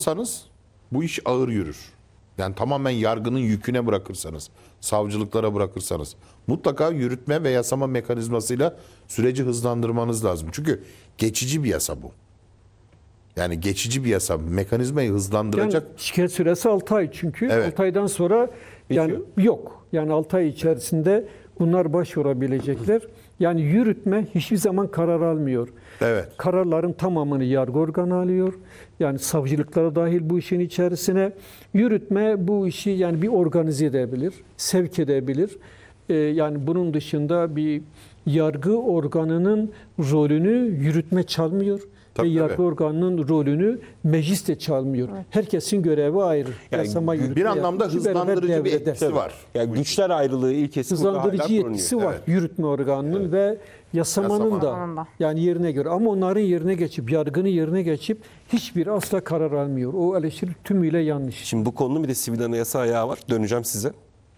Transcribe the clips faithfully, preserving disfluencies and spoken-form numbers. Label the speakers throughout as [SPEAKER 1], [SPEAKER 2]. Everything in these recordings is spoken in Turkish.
[SPEAKER 1] yapsanız bu iş ağır yürür. Yani tamamen yargının yüküne bırakırsanız, savcılıklara bırakırsanız mutlaka yürütme ve yasama mekanizmasıyla süreci hızlandırmanız lazım. Çünkü geçici bir yasa bu. Yani geçici bir yasa, mekanizmayı hızlandıracak.
[SPEAKER 2] Yani şikayet süresi altı ay çünkü.
[SPEAKER 1] Evet.
[SPEAKER 2] altı aydan sonra yani yok. Yani altı ay içerisinde bunlar başvurabilecekler. Yani yürütme hiçbir zaman karar almıyor.
[SPEAKER 1] Evet.
[SPEAKER 2] Kararların tamamını yargı organı alıyor. Yani savcılıklara dahil bu işin içerisine. Yürütme bu işi yani bir organize edebilir, sevk edebilir. Ee, yani bunun dışında bir yargı organının rolünü yürütme çalmıyor.
[SPEAKER 1] Tabii,
[SPEAKER 2] ve yargı
[SPEAKER 1] tabii.
[SPEAKER 2] organının rolünü meclis de çalmıyor. Evet. Herkesin görevi ayrı.
[SPEAKER 3] Yani
[SPEAKER 2] Yasama,
[SPEAKER 1] Bir
[SPEAKER 2] yürütme,
[SPEAKER 1] anlamda
[SPEAKER 2] ikisi beraber
[SPEAKER 1] hızlandırıcı bir
[SPEAKER 2] devrede.
[SPEAKER 1] etkisi var.
[SPEAKER 3] Yani güçler ayrılığı ilkesi burada hala
[SPEAKER 2] Hızlandırıcı
[SPEAKER 3] korunuyor.
[SPEAKER 2] yetkisi var
[SPEAKER 1] Evet.
[SPEAKER 2] yürütme organının evet. ve yasamanın
[SPEAKER 1] Yasamanın
[SPEAKER 2] da yani yerine göre. Ama onların yerine geçip, yargının yerine geçip hiçbir asla karar almıyor. O eleştiri tümüyle yanlış.
[SPEAKER 3] Şimdi bu konunun bir de sivil anayasa ayağı var. Döneceğim size.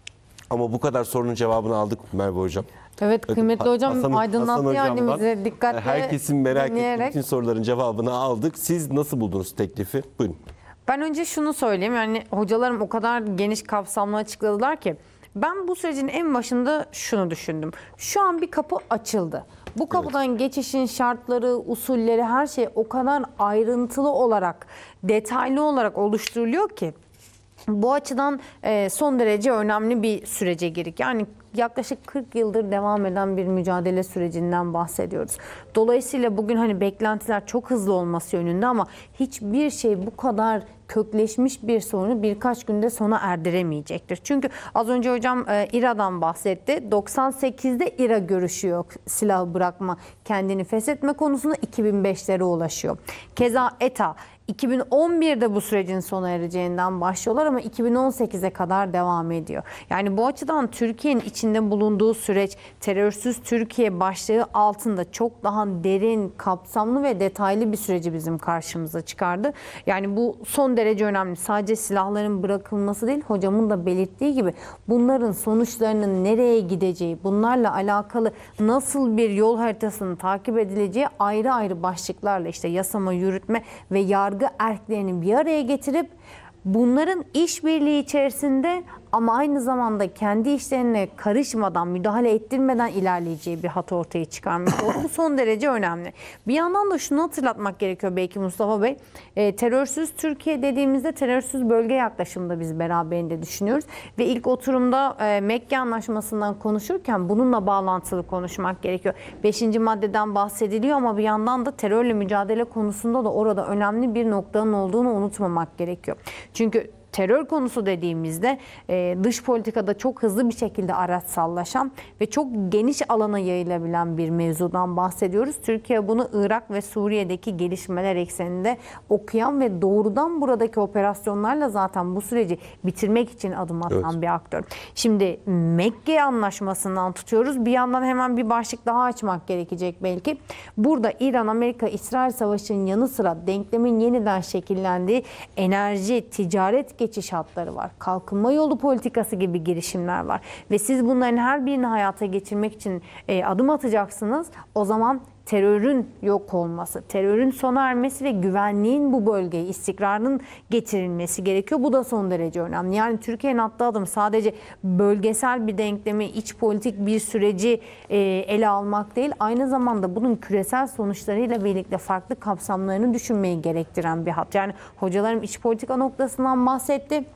[SPEAKER 3] Ama bu kadar sorunun cevabını aldık Merve Hocam.
[SPEAKER 4] Evet kıymetli hocam
[SPEAKER 3] Hasan-
[SPEAKER 4] aydınlattı
[SPEAKER 3] Hasan
[SPEAKER 4] yani
[SPEAKER 3] Hocam'dan
[SPEAKER 4] bize dikkatle
[SPEAKER 3] herkesin merak ettiği
[SPEAKER 4] dinleyerek.
[SPEAKER 3] bütün soruların cevabını aldık. Siz nasıl buldunuz teklifi? Buyurun.
[SPEAKER 4] Ben önce şunu söyleyeyim, yani hocalarım o kadar geniş kapsamlı açıkladılar ki ben bu sürecin en başında şunu düşündüm. Şu an bir kapı açıldı. Bu kapıdan evet. geçişin şartları, usulleri, her şey o kadar ayrıntılı olarak, detaylı olarak oluşturuluyor ki bu açıdan son derece önemli bir sürece girdik. Yani yaklaşık kırk yıldır devam eden bir mücadele sürecinden bahsediyoruz. Dolayısıyla bugün hani beklentiler çok hızlı olması yönünde ama hiçbir şey bu kadar kökleşmiş bir sorunu birkaç günde sona erdiremeyecektir. Çünkü az önce hocam e, İRA'dan bahsetti. doksan sekizde İRA görüşüyor silah bırakma, kendini feshetme konusunda iki bin beşlere ulaşıyor. Keza ETA iki bin on birde bu sürecin sona ereceğinden başlıyorlar ama iki bin on sekize kadar devam ediyor. Yani bu açıdan Türkiye'nin içinde bulunduğu süreç terörsüz Türkiye başlığı altında çok daha derin, kapsamlı ve detaylı bir süreci bizim karşımıza çıkardı. Yani bu son derece önemli. Sadece silahların bırakılması değil, hocamın da belirttiği gibi bunların sonuçlarının nereye gideceği, bunlarla alakalı nasıl bir yol haritasının takip edileceği ayrı ayrı başlıklarla işte yasama, yürütme ve yargı erklerini bir araya getirip bunların işbirliği içerisinde ama aynı zamanda kendi işlerine karışmadan, müdahale ettirmeden ilerleyeceği bir hat ortaya çıkarmak. Bu son derece önemli. Bir yandan da şunu hatırlatmak gerekiyor belki Mustafa Bey. E, terörsüz Türkiye dediğimizde terörsüz bölge yaklaşımında biz beraberinde düşünüyoruz. Ve ilk oturumda e, Mekke Anlaşması'ndan konuşurken bununla bağlantılı konuşmak gerekiyor. Beşinci maddeden bahsediliyor ama bir yandan da terörle mücadele konusunda da orada önemli bir noktanın olduğunu unutmamak gerekiyor. Çünkü terör konusu dediğimizde e, dış politikada çok hızlı bir şekilde araçsallaşan ve çok geniş alana yayılabilen bir mevzudan bahsediyoruz. Türkiye bunu Irak ve Suriye'deki gelişmeler ekseninde okuyan ve doğrudan buradaki operasyonlarla zaten bu süreci bitirmek için adım atan evet. bir aktör. Şimdi Mekke Anlaşması'ndan tutuyoruz. Bir yandan hemen bir başlık daha açmak gerekecek belki. Burada İran-Amerika-İsrail Savaşı'nın yanı sıra denklemin yeniden şekillendiği enerji, ticaret geçiş hatları var. Kalkınma yolu politikası gibi girişimler var. Ve siz bunların her birini hayata geçirmek için e, adım atacaksınız. O zaman terörün yok olması, terörün sona ermesi ve güvenliğin bu bölgeye, istikrarın getirilmesi gerekiyor. Bu da son derece önemli. Yani Türkiye'nin attığı adım sadece bölgesel bir denklemi, iç politik bir süreci e, ele almak değil, aynı zamanda bunun küresel sonuçlarıyla birlikte farklı kapsamlarını düşünmeyi gerektiren bir hat. Yani hocalarım iç politika noktasından bahsetti.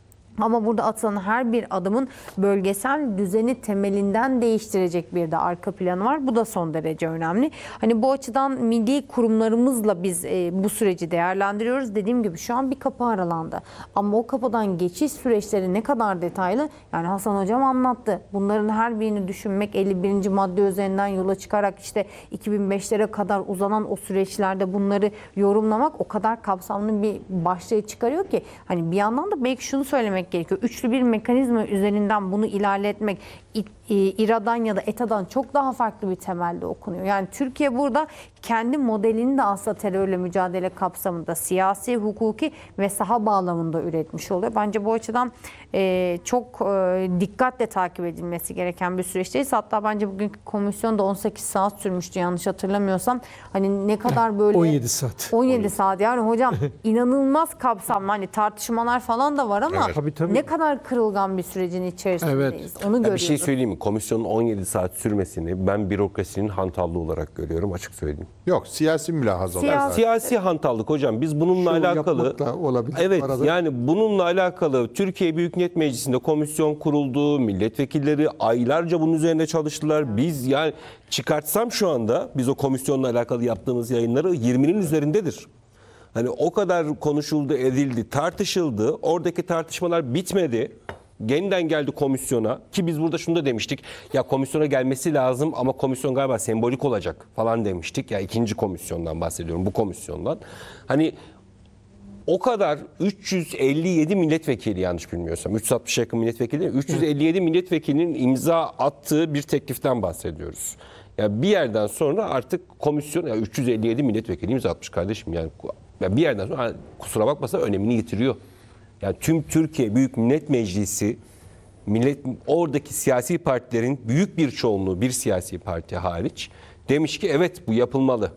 [SPEAKER 4] Ama burada atılan her bir adımın bölgesel düzeni temelinden değiştirecek bir de arka planı var. Bu da son derece önemli. Hani bu açıdan milli kurumlarımızla biz e, bu süreci değerlendiriyoruz. Dediğim gibi şu an bir kapı aralandı. Ama o kapıdan geçiş süreçleri ne kadar detaylı? Yani Hasan Hocam anlattı. Bunların her birini düşünmek, elli birinci madde üzerinden yola çıkarak işte iki bin beşlere kadar uzanan o süreçlerde bunları yorumlamak o kadar kapsamlı bir başlığı çıkarıyor ki hani bir yandan da belki şunu söylemek düşünmek gerekiyor. Üçlü bir mekanizma üzerinden bunu ilerletmek İ- İ- İRA'dan ya da ETA'dan çok daha farklı bir temelde okunuyor. Yani Türkiye burada kendi modelini de aslında terörle mücadele kapsamında siyasi, hukuki ve saha bağlamında üretmiş oluyor. Bence bu açıdan e, çok e, dikkatle takip edilmesi gereken bir süreçteyiz. Hatta bence bugünkü komisyon da on sekiz saat sürmüştü yanlış hatırlamıyorsam. Hani ne kadar böyle...
[SPEAKER 2] on yedi saat.
[SPEAKER 4] on yedi saat yani hocam inanılmaz kapsamlı, hani tartışmalar falan da var ama
[SPEAKER 1] Evet.
[SPEAKER 2] Tabii, tabii.
[SPEAKER 4] ne kadar kırılgan bir sürecin içerisindeyiz.
[SPEAKER 2] Evet.
[SPEAKER 4] Onu
[SPEAKER 3] Ya
[SPEAKER 4] görüyoruz.
[SPEAKER 3] bir şey söyleyeyim mi? Komisyonun on yedi saat sürmesini ben bürokrasinin hantallığı olarak görüyorum, açık söyleyeyim.
[SPEAKER 1] Yok, siyasi mülahaza.
[SPEAKER 4] Siyasi-
[SPEAKER 3] Siyasi hantallık hocam. Biz bununla
[SPEAKER 2] Şov
[SPEAKER 3] alakalı
[SPEAKER 2] yapmak da olabilir
[SPEAKER 3] Evet
[SPEAKER 2] arada.
[SPEAKER 3] yani bununla alakalı Türkiye Büyük Millet Meclisi'nde komisyon kuruldu. Milletvekilleri aylarca bunun üzerinde çalıştılar. Biz yani çıkartsam şu anda biz o komisyonla alakalı yaptığımız yayınları yirminin üzerindedir. Hani o kadar konuşuldu, edildi, tartışıldı. Oradaki tartışmalar bitmedi. Yeniden geldi komisyona ki biz burada şunu da demiştik. Ya komisyona gelmesi lazım ama komisyon galiba sembolik olacak falan demiştik. Ya ikinci komisyondan bahsediyorum, bu komisyondan. Hani o kadar üç yüz elli yedi milletvekili, yanlış bilmiyorsam üç yüz altmışa yakın milletvekili değil mi? üç yüz elli yedi milletvekilinin imza attığı bir tekliften bahsediyoruz. Ya bir yerden sonra artık komisyon, ya üç yüz elli yedi milletvekili imza atmış kardeşim, yani ya bir yerden sonra kusura bakmasa önemini yitiriyor. Yani tüm Türkiye Büyük Millet Meclisi, millet oradaki siyasi partilerin büyük bir çoğunluğu, bir siyasi parti hariç demiş ki evet bu yapılmalı.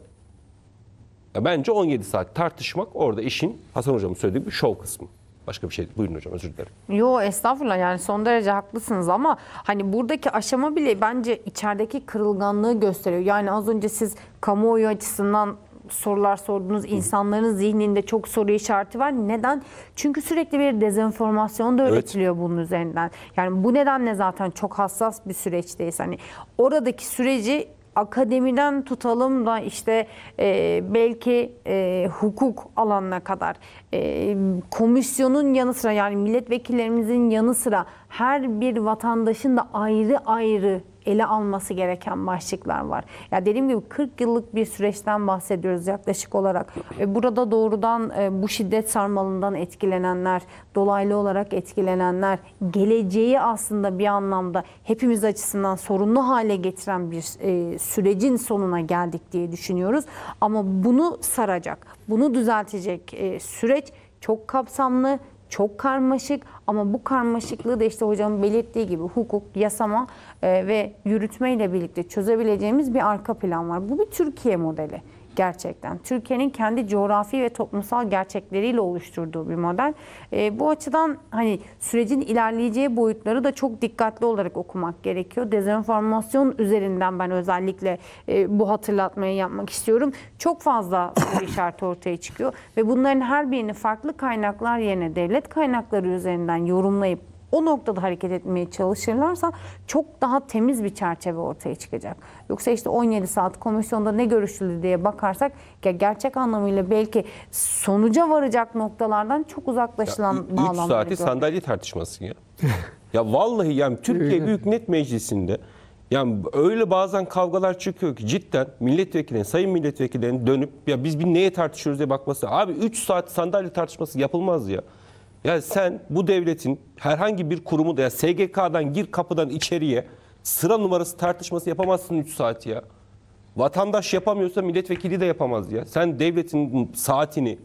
[SPEAKER 3] Ya bence on yedi saat tartışmak orada işin, Hasan Hocam'ın söylediği bir şov kısmı. Başka bir şey değil. Buyurun hocam, özür dilerim.
[SPEAKER 4] Yo estağfurullah, yani son derece haklısınız ama hani buradaki aşama bile bence içerideki kırılganlığı gösteriyor. Yani az önce siz kamuoyu açısından sorular sordunuz. İnsanların zihninde çok soru işareti var. Neden? Çünkü sürekli bir dezenformasyon da üretiliyor bunun üzerinden. Yani bu nedenle zaten çok hassas bir süreçteyiz. Hani oradaki süreci akademiden tutalım da işte e, belki e, hukuk alanına kadar e, komisyonun yanı sıra, yani milletvekillerimizin yanı sıra her bir vatandaşın da ayrı ayrı ele alması gereken başlıklar var. Ya dediğim gibi kırk yıllık bir süreçten bahsediyoruz yaklaşık olarak. Ve burada doğrudan e, bu şiddet sarmalından etkilenenler, dolaylı olarak etkilenenler, geleceği aslında bir anlamda hepimiz açısından sorunlu hale getiren bir e, sürecin sonuna geldik diye düşünüyoruz. Ama bunu saracak, bunu düzeltecek e, süreç çok kapsamlı, çok karmaşık, ama bu karmaşıklığı da işte hocamın belirttiği gibi hukuk, yasama e, ve yürütmeyle birlikte çözebileceğimiz bir arka plan var. Bu bir Türkiye modeli gerçekten. Türkiye'nin kendi coğrafi ve toplumsal gerçekleriyle oluşturduğu bir model. E, bu açıdan hani sürecin ilerleyeceği boyutları da çok dikkatli olarak okumak gerekiyor. Dezenformasyon üzerinden ben özellikle e, bu hatırlatmayı yapmak istiyorum. Çok fazla soru işareti ortaya çıkıyor ve bunların her birini farklı kaynaklar yerine devlet kaynakları üzerinden yorumlayıp o noktada hareket etmeye çalışırlarsa çok daha temiz bir çerçeve ortaya çıkacak. Yoksa işte on yedi saat komisyonda ne görüşüldü diye bakarsak gerçek anlamıyla belki sonuca varacak noktalardan çok uzaklaşılan
[SPEAKER 3] üç
[SPEAKER 4] bağlamları
[SPEAKER 3] saati
[SPEAKER 4] görüyoruz.
[SPEAKER 3] sandalye tartışması ya. Ya vallahi yani Türkiye Büyük Millet Meclisi'nde yani öyle bazen kavgalar çıkıyor ki cidden milletvekilinin, sayın milletvekillerinin dönüp ya biz bir neye tartışıyoruz diye bakması. Abi üç saat sandalye tartışması yapılmaz ya. Ya sen bu devletin herhangi bir kurumu da, ya S G K'dan gir kapıdan içeriye sıra numarası tartışması yapamazsın üç saat ya. Vatandaş yapamıyorsa milletvekili de yapamaz ya. Sen devletin saatini,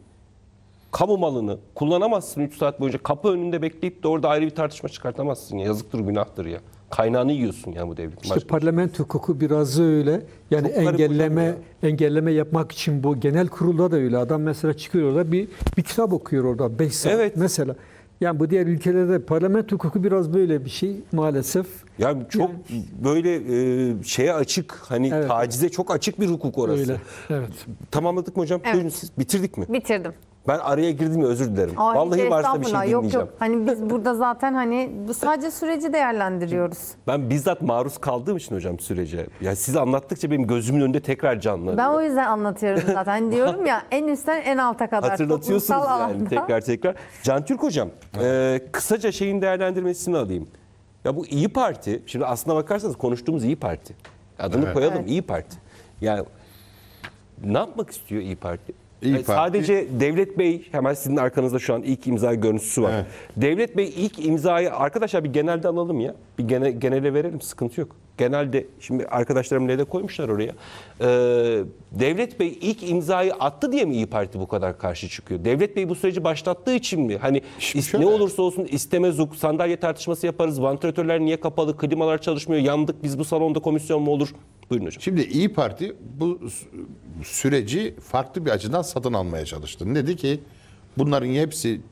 [SPEAKER 3] kamu malını kullanamazsın üç saat boyunca. Kapı önünde bekleyip de orada ayrı bir tartışma çıkartamazsın ya. Yazıktır, günahtır ya. Kaynağını yiyorsun ya bu devletin.
[SPEAKER 2] İşte
[SPEAKER 3] Başka-
[SPEAKER 2] parlamento hukuku biraz öyle. Yani
[SPEAKER 3] Çok garip
[SPEAKER 2] engelleme
[SPEAKER 3] hocam
[SPEAKER 2] engelleme yapmak için bu genel kurulda da öyle. Adam mesela çıkıyor orada bir bir kitap okuyor orada beş saat
[SPEAKER 3] Evet.
[SPEAKER 2] mesela. Yani bu diğer ülkelerde parlamento hukuku biraz böyle bir şey maalesef.
[SPEAKER 3] Yani çok böyle e, şeye açık, hani
[SPEAKER 2] Evet.
[SPEAKER 3] tacize çok açık bir hukuk orası.
[SPEAKER 2] Öyle. Evet.
[SPEAKER 3] Tamamladık mı hocam?
[SPEAKER 4] Evet.
[SPEAKER 3] Buyurun siz. Bitirdik mi?
[SPEAKER 4] Bitirdim.
[SPEAKER 3] Ben araya girdim ya, özür dilerim.
[SPEAKER 4] Ay,
[SPEAKER 3] Vallahi
[SPEAKER 4] hiç
[SPEAKER 3] varsa bir şey
[SPEAKER 4] estağfurullah.
[SPEAKER 3] dinleyeceğim.
[SPEAKER 4] Yok yok. Hani biz burada zaten hani bu sadece süreci değerlendiriyoruz.
[SPEAKER 3] Ben bizzat maruz kaldığım için hocam sürece. Yani siz anlattıkça benim gözümün önünde tekrar canlanıyor.
[SPEAKER 4] Ben o yüzden anlatıyorum zaten. Hani diyorum ya en üstten en alta kadar.
[SPEAKER 3] Hatırlatıyorsunuz
[SPEAKER 4] toplumsal
[SPEAKER 3] yani
[SPEAKER 4] alanda.
[SPEAKER 3] tekrar tekrar. Can Türk hocam, e, kısaca şeyin değerlendirmesini alayım. Ya bu İyi Parti, şimdi aslına bakarsanız konuştuğumuz İyi Parti. Adını
[SPEAKER 1] Evet.
[SPEAKER 3] koyalım,
[SPEAKER 4] Evet.
[SPEAKER 3] İyi Parti. Yani ne yapmak istiyor İyi Parti?
[SPEAKER 1] İYİ
[SPEAKER 3] Yani
[SPEAKER 1] Parti-
[SPEAKER 3] sadece Devlet Bey, hemen sizin arkanızda şu an ilk imza görüntüsü var.
[SPEAKER 1] Evet.
[SPEAKER 3] Devlet Bey ilk imzayı, arkadaşlar bir genelde alalım ya. Bir gene, genele verelim, sıkıntı yok. Genelde, şimdi arkadaşlarım ne de koymuşlar oraya. Ee, Devlet Bey ilk imzayı attı diye mi İYİ Parti bu kadar karşı çıkıyor? Devlet Bey bu süreci başlattığı için mi? Hani
[SPEAKER 1] Şimdi
[SPEAKER 3] is-
[SPEAKER 1] şöyle-
[SPEAKER 3] ne olursa olsun istemezuk, sandalye tartışması yaparız, vantilatörler niye kapalı, klimalar çalışmıyor, yandık, biz bu salonda komisyon mu olur? Buyurun hocam.
[SPEAKER 1] Şimdi İyi Parti bu sü- süreci farklı bir açıdan satın almaya çalıştı. Dedi ki bunların hepsi